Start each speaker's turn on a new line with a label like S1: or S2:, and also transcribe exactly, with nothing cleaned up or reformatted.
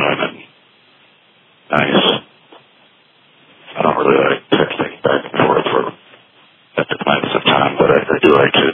S1: time and nice. I don't really like texting back and forth for at the times of time, but I, I do like to